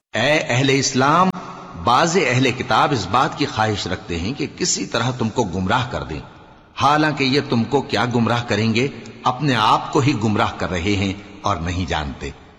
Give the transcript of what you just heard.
ए अहले इस्लाम, बाज़े अहले किताब इस बात की ख्वाहिश रखते हैं कि किसी तरह तुमको गुमराह कर दें, हालांकि ये तुमको क्या गुमराह करेंगे, अपने आप को ही गुमराह कर रहे हैं और नहीं जानते।